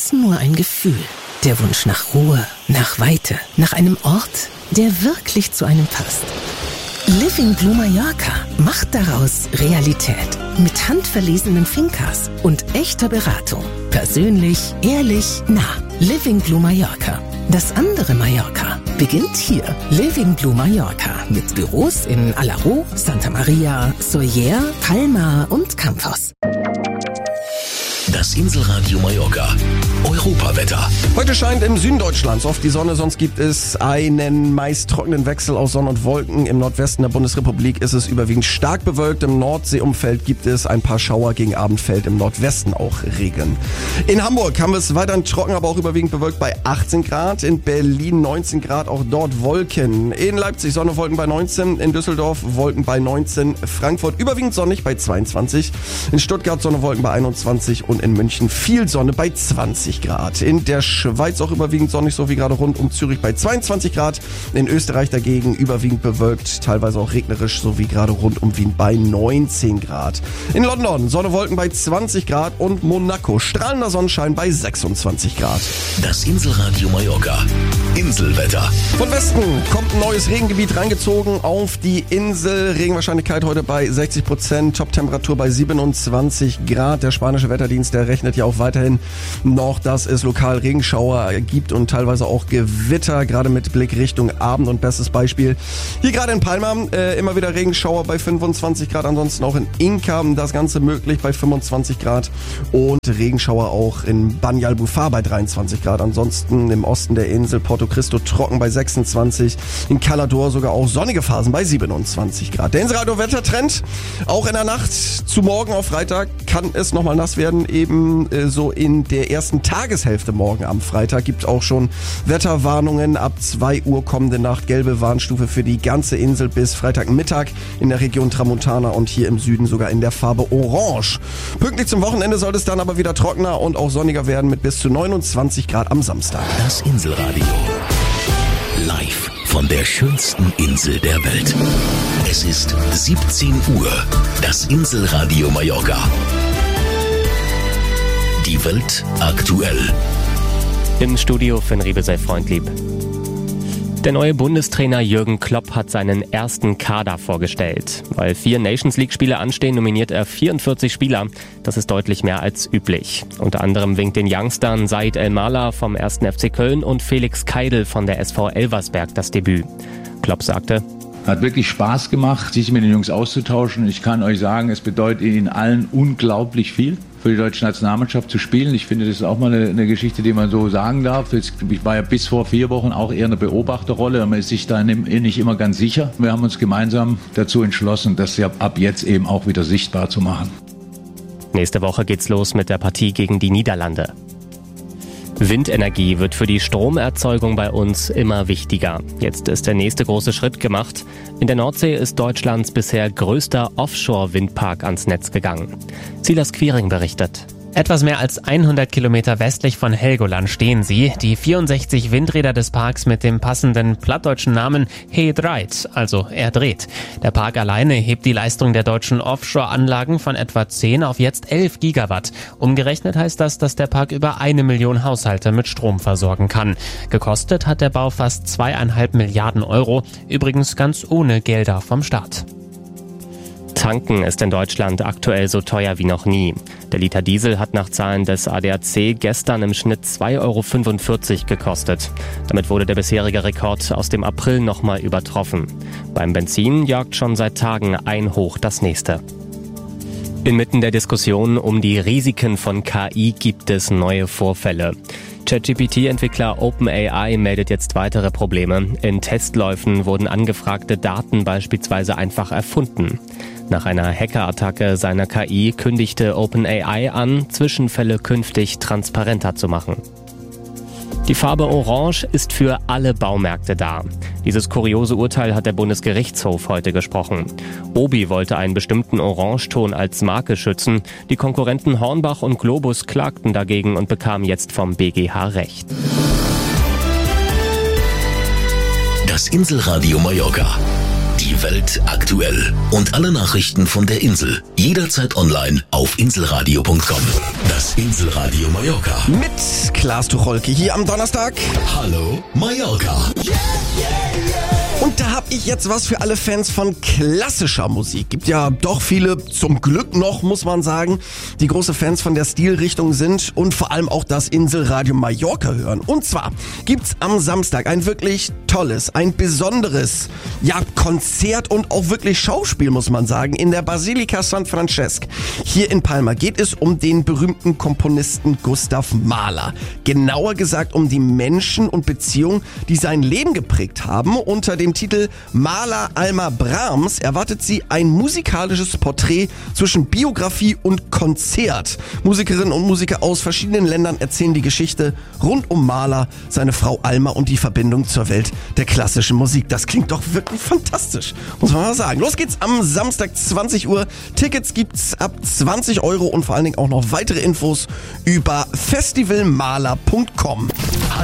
ist nur ein Gefühl. Der Wunsch nach Ruhe, nach Weite, nach einem Ort, der wirklich zu einem passt. Living Blue Mallorca macht daraus Realität. Mit handverlesenen Fincas und echter Beratung. Persönlich, ehrlich, nah. Living Blue Mallorca. Das andere Mallorca beginnt hier. Living Blue Mallorca mit Büros in Alaró, Santa Maria, Sóller, Palma und Campos. Das Inselradio Mallorca. Europawetter. Heute scheint im Süden Deutschlands oft die Sonne, sonst gibt es einen meist trockenen Wechsel aus Sonne und Wolken. Im Nordwesten der Bundesrepublik ist es überwiegend stark bewölkt. Im Nordseeumfeld gibt es ein paar Schauer, gegen Abend fällt im Nordwesten auch Regen. In Hamburg haben wir es weiterhin trocken, aber auch überwiegend bewölkt bei 18 Grad. In Berlin 19 Grad, auch dort Wolken. In Leipzig Sonne und Wolken bei 19. In Düsseldorf Wolken bei 19. Frankfurt überwiegend sonnig bei 22. In Stuttgart Sonne und Wolken bei 21. Und in München viel Sonne bei 20 Grad. In der Schweiz auch überwiegend sonnig, so wie gerade rund um Zürich bei 22 Grad. In Österreich dagegen überwiegend bewölkt, teilweise auch regnerisch, so wie gerade rund um Wien bei 19 Grad. In London Sonne, Wolken bei 20 Grad und Monaco strahlender Sonnenschein bei 26 Grad. Das Inselradio Mallorca. Inselwetter. Von Westen kommt ein neues Regengebiet reingezogen auf die Insel. Regenwahrscheinlichkeit heute bei 60%, Top-Temperatur bei 27 Grad. Der spanische Wetterdienst, der rechnet ja auch weiterhin noch, dass es lokal Regenschauer gibt und teilweise auch Gewitter, gerade mit Blick Richtung Abend. Und bestes Beispiel hier gerade in Palma, immer wieder Regenschauer bei 25 Grad, ansonsten auch in Inca das Ganze möglich bei 25 Grad und Regenschauer auch in Banyalbufar bei 23 Grad. Ansonsten im Osten der Insel Porto Cristo trocken bei 26, in Calador sogar auch sonnige Phasen bei 27 Grad. Der Inselradio-Wettertrend, auch in der Nacht zu morgen auf Freitag kann es nochmal nass werden, eben so in der ersten Tageshälfte morgen am Freitag gibt auch schon Wetterwarnungen. Ab 2 Uhr kommende Nacht gelbe Warnstufe für die ganze Insel bis Freitagmittag in der Region Tramontana und hier im Süden sogar in der Farbe Orange. Pünktlich zum Wochenende soll es dann aber wieder trockener und auch sonniger werden mit bis zu 29 Grad am Samstag. Das Inselradio. Live von der schönsten Insel der Welt. Es ist 17 Uhr. Das Inselradio Mallorca. Die Welt aktuell. Im Studio Finn Riebe sei freundlieb. Der neue Bundestrainer Jürgen Klopp hat seinen ersten Kader vorgestellt. Weil 4 Nations-League-Spiele anstehen, nominiert er 44 Spieler. Das ist deutlich mehr als üblich. Unter anderem winkt den Youngstern Said El-Mala vom 1. FC Köln und Felix Keidel von der SV Elversberg das Debüt. Klopp sagte: Hat wirklich Spaß gemacht, sich mit den Jungs auszutauschen. Ich kann euch sagen, es bedeutet ihnen allen unglaublich viel, für die deutsche Nationalmannschaft zu spielen. Ich finde, das ist auch mal eine Geschichte, die man so sagen darf. Ich war ja bis vor 4 Wochen auch eher eine Beobachterrolle. Man ist sich da nicht immer ganz sicher. Wir haben uns gemeinsam dazu entschlossen, das ja ab jetzt eben auch wieder sichtbar zu machen. Nächste Woche geht's los mit der Partie gegen die Niederlande. Windenergie wird für die Stromerzeugung bei uns immer wichtiger. Jetzt ist der nächste große Schritt gemacht. In der Nordsee ist Deutschlands bisher größter Offshore-Windpark ans Netz gegangen. Silas Quiring berichtet. Etwas mehr als 100 Kilometer westlich von Helgoland stehen sie, die 64 Windräder des Parks mit dem passenden plattdeutschen Namen He Draait, also er dreht. Der Park alleine hebt die Leistung der deutschen Offshore-Anlagen von etwa 10 auf jetzt 11 Gigawatt. Umgerechnet heißt das, dass der Park über 1 Million Haushalte mit Strom versorgen kann. Gekostet hat der Bau fast 2,5 Milliarden Euro, übrigens ganz ohne Gelder vom Staat. Tanken ist in Deutschland aktuell so teuer wie noch nie. Der Liter Diesel hat nach Zahlen des ADAC gestern im Schnitt 2,45 € gekostet. Damit wurde der bisherige Rekord aus dem April nochmal übertroffen. Beim Benzin jagt schon seit Tagen ein Hoch das nächste. Inmitten der Diskussion um die Risiken von KI gibt es neue Vorfälle. ChatGPT-Entwickler OpenAI meldet jetzt weitere Probleme. In Testläufen wurden angefragte Daten beispielsweise einfach erfunden. Nach einer Hackerattacke seiner KI kündigte OpenAI an, Zwischenfälle künftig transparenter zu machen. Die Farbe Orange ist für alle Baumärkte da. Dieses kuriose Urteil hat der Bundesgerichtshof heute gesprochen. Obi wollte einen bestimmten Orangeton als Marke schützen. Die Konkurrenten Hornbach und Globus klagten dagegen und bekamen jetzt vom BGH Recht. Das Inselradio Mallorca. Die Die Welt aktuell. Und alle Nachrichten von der Insel. Jederzeit online auf inselradio.com. Das Inselradio Mallorca. Mit Klaas Tucholke hier am Donnerstag. Hallo Mallorca. Und da habe ich jetzt was für alle Fans von klassischer Musik. Gibt ja doch viele, zum Glück noch, muss man sagen, die große Fans von der Stilrichtung sind und vor allem auch das Inselradio Mallorca hören. Und zwar gibt's am Samstag ein wirklich tolles, ein besonderes, Konzert und auch wirklich Schauspiel, muss man sagen, in der Basilika San Francesc. Hier in Palma geht es um den berühmten Komponisten Gustav Mahler. Genauer gesagt um die Menschen und Beziehungen, die sein Leben geprägt haben. Unter dem Titel Mahler Alma Brahms erwartet sie ein musikalisches Porträt zwischen Biografie und Konzert. Musikerinnen und Musiker aus verschiedenen Ländern erzählen die Geschichte rund um Mahler, seine Frau Alma und die Verbindung zur Welt der klassischen Musik. Das klingt doch wirklich fantastisch, muss man mal sagen. Los geht's am Samstag 20 Uhr. Tickets gibt's ab 20 € und vor allen Dingen auch noch weitere Infos über festivalmaler.com.